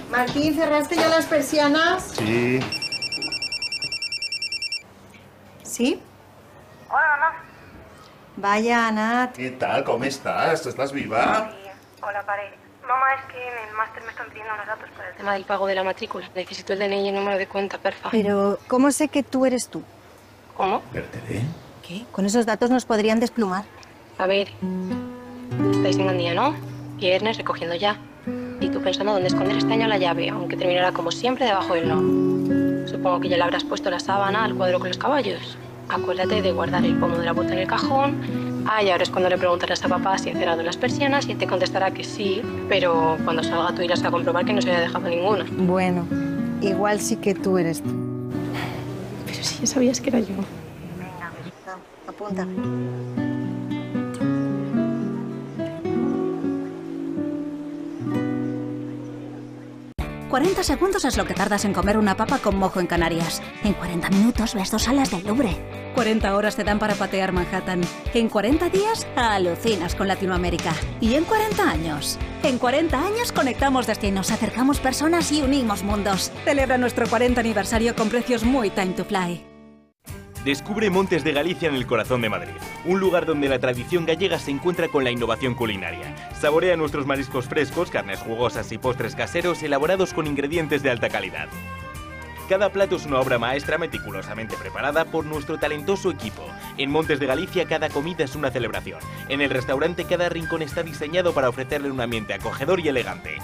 Martín, ¿cerraste ya las persianas? Sí. ¿Sí? Hola, Ana. Vaya, Nat. ¿Qué tal? ¿Cómo estás? ¿Estás viva? Sí. Hola, Pare. Mamá, es que en el máster me están pidiendo unos datos para el tema del pago de la matrícula. Necesito el DNI y el número de cuenta, porfa. Pero, ¿cómo sé que tú eres tú? ¿Cómo? Pértele. ¿Qué? Con esos datos nos podrían desplumar. A ver, estáis en un día, ¿no? Viernes recogiendo ya. Y tú pensando dónde esconder este año la llave, aunque terminará como siempre debajo del no. Supongo que ya le habrás puesto la sábana al cuadro con los caballos. Acuérdate de guardar el pomo de la bota en el cajón. Ah, y ahora es cuando le preguntarás a papá si ha cerrado las persianas y él te contestará que sí, pero cuando salga tú irás a comprobar que no se haya dejado ninguna. Bueno, igual sí que tú eres tú. Pero si ya sabías que era yo. Venga, apunta. 40 segundos es lo que tardas en comer una papa con mojo en Canarias. En 40 minutos ves 2 salas del Louvre. 40 horas te dan para patear Manhattan. En 40 días alucinas con Latinoamérica. Y en 40 años. En 40 años conectamos destinos, acercamos personas y unimos mundos. Celebra nuestro 40 aniversario con precios muy time to fly. Descubre Montes de Galicia en el corazón de Madrid, un lugar donde la tradición gallega se encuentra con la innovación culinaria. Saborea nuestros mariscos frescos, carnes jugosas y postres caseros elaborados con ingredientes de alta calidad. Cada plato es una obra maestra meticulosamente preparada por nuestro talentoso equipo. En Montes de Galicia cada comida es una celebración. En el restaurante cada rincón está diseñado para ofrecerle un ambiente acogedor y elegante.